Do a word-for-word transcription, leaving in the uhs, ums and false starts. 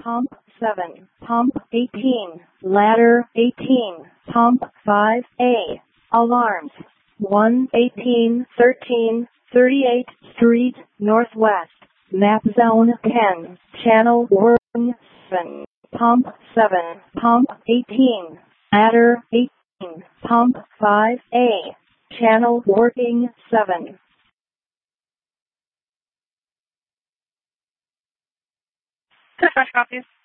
Pump seven. Pump eighteen. Ladder eighteen. Pump five A. Alarms. one eighteen thirteen thirty-eighth Street, Northwest. Map Zone ten. Channel Working seven. Pump seven. Pump eighteen. Ladder eighteen. Pump five A. Channel Working seven. Fresh copies.